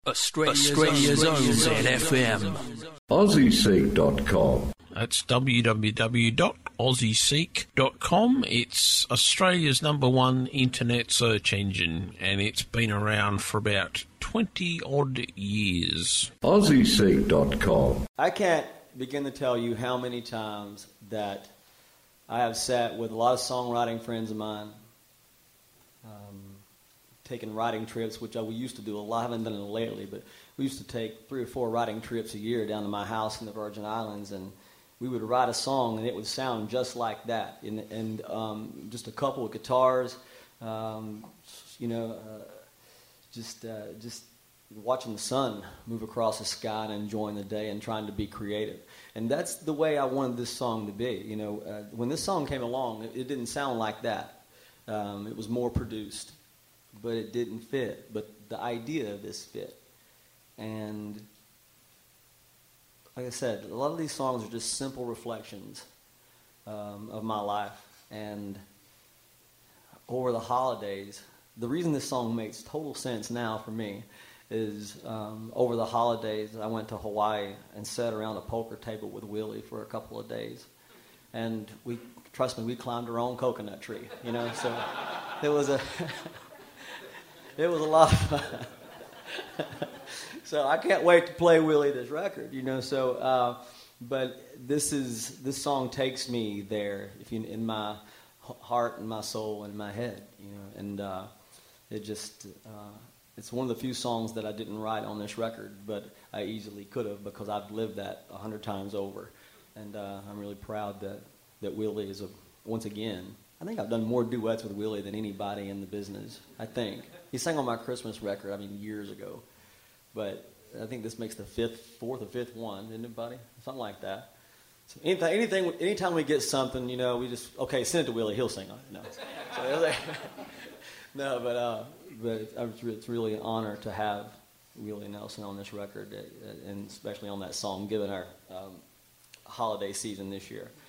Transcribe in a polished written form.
Australia's own ZFM. AussieSeek.com. That's www.aussieseek.com. It's Australia's #1 internet search engine, and it's been around for about 20-odd years. AussieSeek.com. I can't begin to tell you how many times that I have sat with a lot of songwriting friends of mine, taking writing trips, which we used to do a lot. I haven't done it lately, but we used to take 3 or 4 writing trips a year down to my house in the Virgin Islands, and we would write a song, and it would sound just like that, and just a couple of guitars, just watching the sun move across the sky and enjoying the day and trying to be creative. And that's the way I wanted this song to be. When this song came along, it didn't sound like that. It was more produced, but it didn't fit. But the idea of this fit. And like I said, a lot of these songs are just simple reflections of my life. And over the holidays, the reason this song makes total sense now for me is over the holidays, I went to Hawaii and sat around a poker table with Willie for a couple of days. And trust me, we climbed our own coconut tree, so it was a lot of fun. So I can't wait to play Willie this record, but this song takes me there, in my heart and my soul and my head, and it's one of the few songs that I didn't write on this record, but I easily could have, because I've lived that 100 times over, and I'm really proud that Willie is once again. I think I've done more duets with Willie than anybody in the business. I think he sang on my Christmas record, years ago. But I think this makes the fourth or fifth one, isn't it, buddy? Something like that. So anytime we get something, we just, okay, send it to Willie, he'll sing on it. No. But it's really an honor to have Willie Nelson on this record, and especially on that song, given our holiday season this year.